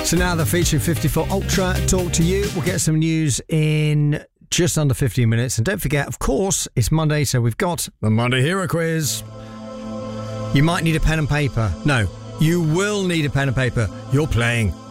So now the feature 54 Ultra talk to you. We'll get some news in just under 15 minutes. And don't forget, of course, it's Monday, so we've got the Monday Hero Quiz. You might need a pen and paper. No, you will need a pen and paper. You're playing